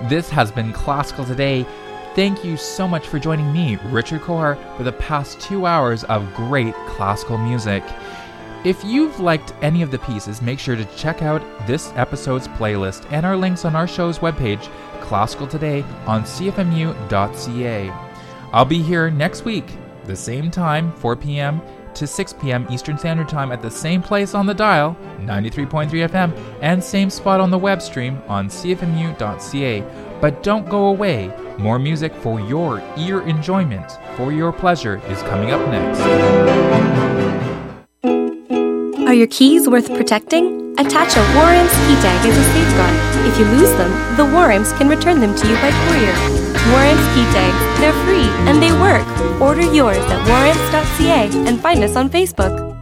This has been Classical Today. Thank you so much for joining me, Richard Kohar, for the past 2 hours of great classical music. If you've liked any of the pieces, make sure to check out this episode's playlist and our links on our show's webpage, Classical Today, on cfmu.ca. I'll be here next week, the same time, 4 p.m. to 6 p.m. Eastern Standard Time at the same place on the dial, 93.3 FM, and same spot on the web stream on cfmu.ca. But don't go away. More music for your ear enjoyment, for your pleasure, is coming up next. Are your keys worth protecting? Attach a War-Amps key tag as a safeguard. If you lose them, the War-Amps can return them to you by courier. War-Amps key tags, they're free and they work. Order yours at waramps.ca and find us on Facebook.